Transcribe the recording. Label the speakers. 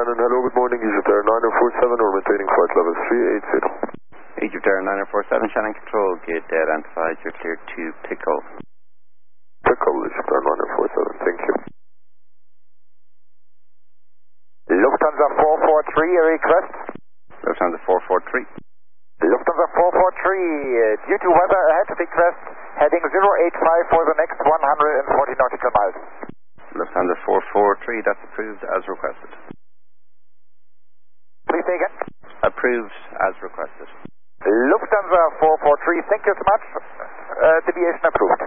Speaker 1: Shannon, hello, good morning. Egypt Air 9047, we're maintaining flight level 380.
Speaker 2: Egypt Air 9047, Shannon Control, gate identified, you're clear to Pickle.
Speaker 1: Pickle, Egypt Air 9047, thank you.
Speaker 3: Lufthansa 443, a request.
Speaker 2: Lufthansa 443.
Speaker 3: Lufthansa 443, due to weather ahead, request heading 085 for the next 140 nautical miles.
Speaker 2: Lufthansa 443, that's approved as requested.
Speaker 3: Please say again.
Speaker 2: Approved as requested.
Speaker 3: Lufthansa 443, thank you so much. Deviation approved.